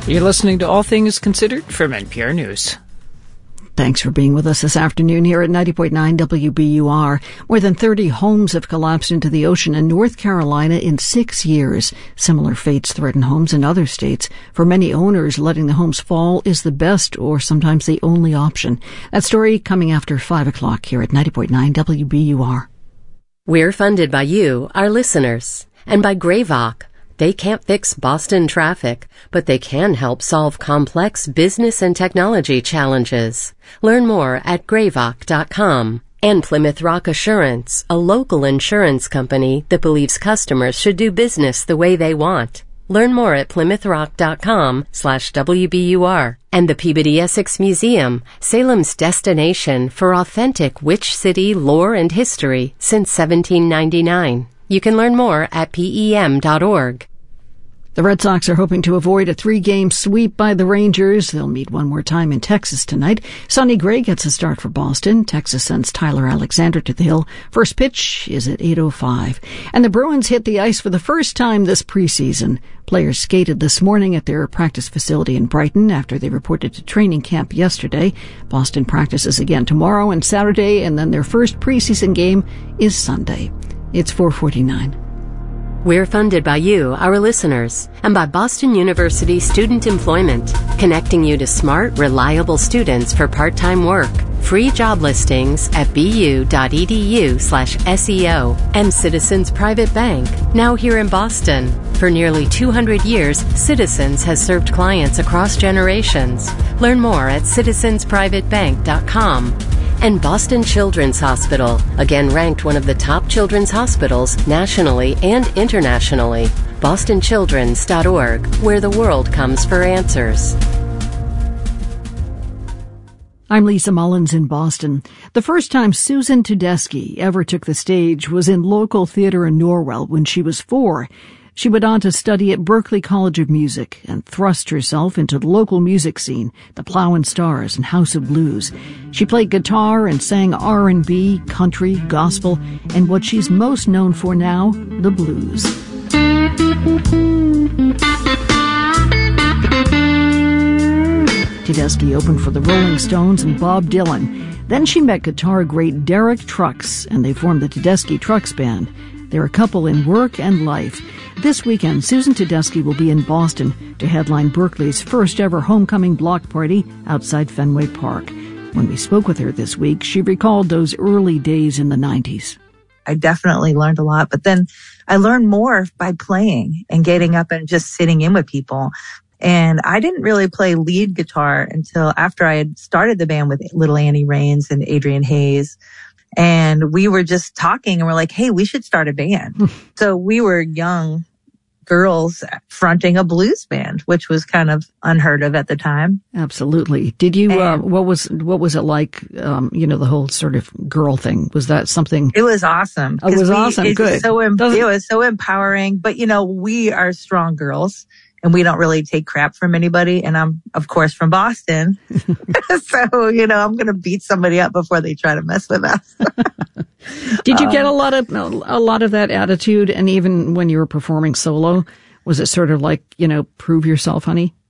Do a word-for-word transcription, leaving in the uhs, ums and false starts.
You're listening to All Things Considered from N P R News. Thanks for being with us this afternoon here at ninety point nine W B U R. More than thirty homes have collapsed into the ocean in North Carolina in six years. Similar fates threaten homes in other states. For many owners, letting the homes fall is the best or sometimes the only option. That story coming after five o'clock here at ninety point nine W B U R. We're funded by you, our listeners, and by Greyvoc. They can't fix Boston traffic, but they can help solve complex business and technology challenges. Learn more at greyvoc dot com. And Plymouth Rock Assurance, a local insurance company that believes customers should do business the way they want. Learn more at plymouth rock dot com slash W B U R. And the Peabody Essex Museum, Salem's destination for authentic Witch City lore and history since seventeen ninety-nine. You can learn more at P E M dot org. The Red Sox are hoping to avoid a three-game sweep by the Rangers. They'll meet one more time in Texas tonight. Sonny Gray gets a start for Boston. Texas sends Tyler Alexander to the hill. First pitch is at eight oh five. And the Bruins hit the ice for the first time this preseason. Players skated this morning at their practice facility in Brighton after they reported to training camp yesterday. Boston practices again tomorrow and Saturday, and then their first preseason game is Sunday. It's four forty-nine. We're funded by you, our listeners, and by Boston University Student Employment, connecting you to smart, reliable students for part-time work. Free job listings at bu.edu slash SEO. And Citizens Private Bank, now here in Boston. For nearly two hundred years, Citizens has served clients across generations. Learn more at citizens private bank dot com. And Boston Children's Hospital, again ranked one of the top children's hospitals nationally and internationally. boston children's dot org, where the world comes for answers. I'm Lisa Mullins in Boston. The first time Susan Tedeschi ever took the stage was in local theater in Norwell when she was four. She went on to study at Berklee College of Music and thrust herself into the local music scene, the Plough and Stars and House of Blues. She played guitar and sang R and B, country, gospel, and what she's most known for now, the blues. Tedeschi opened for the Rolling Stones and Bob Dylan. Then she met guitar great Derek Trucks, and they formed the Tedeschi Trucks Band. They're a couple in work and life. This weekend, Susan Tedeschi will be in Boston to headline Berklee's first ever homecoming block party outside Fenway Park. When we spoke with her this week, she recalled those early days in the nineties. I definitely learned a lot, but then I learned more by playing and getting up and just sitting in with people. And I didn't really play lead guitar until after I had started the band with Little Annie Raines and Adrian Hayes. And we were just talking and we're like, hey, we should start a band. So we were young girls fronting a blues band, which was kind of unheard of at the time. Absolutely. Did you, uh, what was, what was it like, um, you know, the whole sort of girl thing? Was that something? It was awesome. Oh, it was we, awesome. It's Good. So, em- it was so empowering. But, you know, we are strong girls. And we don't really take crap from anybody. And I'm, of course, from Boston. So, you know, I'm going to beat somebody up before they try to mess with us. Did you um, get a lot of, a lot of that attitude? And even when you were performing solo, was it sort of like, you know, prove yourself, honey?